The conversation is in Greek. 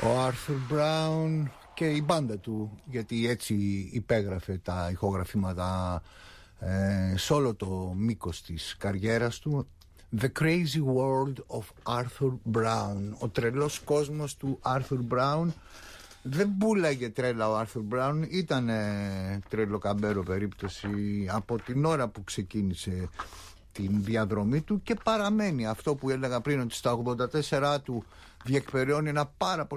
Ο Άρθουρ Μπράουν και η μπάντα του, γιατί έτσι υπέγραφε τα ηχογραφήματα σε όλο το μήκος της καριέρας του. The Crazy World of Arthur Brown. Ο τρελός κόσμος του Arthur Brown. Δεν πουλάγε τρέλα ο Arthur Brown. Ήταν τρελοκαμπέρο περίπτωση από την ώρα που ξεκίνησε την διαδρομή του και παραμένει αυτό που έλεγα πριν, ότι στα 84 του διεκπεραιώνει ένα πάρα πολύ